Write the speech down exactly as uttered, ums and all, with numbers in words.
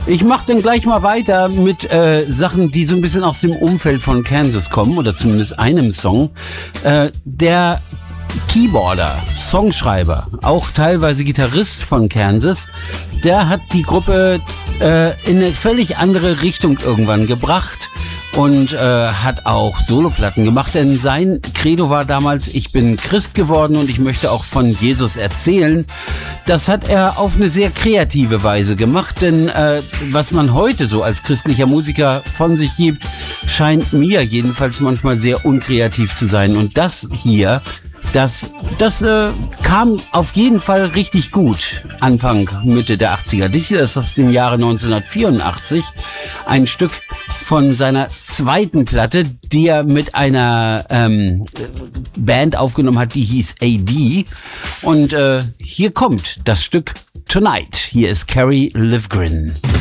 Ich mache dann gleich mal weiter mit äh, Sachen, die so ein bisschen aus dem Umfeld von Kansas kommen, oder zumindest einem Song. Äh, der Keyboarder, Songschreiber, auch teilweise Gitarrist von Kansas, der hat die Gruppe äh, in eine völlig andere Richtung irgendwann gebracht und äh, hat auch Soloplatten gemacht, denn sein Credo war damals: Ich bin Christ geworden und ich möchte auch von Jesus erzählen. Das hat er auf eine sehr kreative Weise gemacht, denn äh, was man heute so als christlicher Musiker von sich gibt, scheint mir jedenfalls manchmal sehr unkreativ zu sein. Und das hier, Das, das äh, kam auf jeden Fall richtig gut Anfang, Mitte der achtziger. Das hier ist aus dem Jahre neunzehnhundertvierundachtzig ein Stück von seiner zweiten Platte, die er mit einer ähm, Band aufgenommen hat, die hieß A D. Und äh, hier kommt das Stück Tonight. Hier ist Carrie Livgren.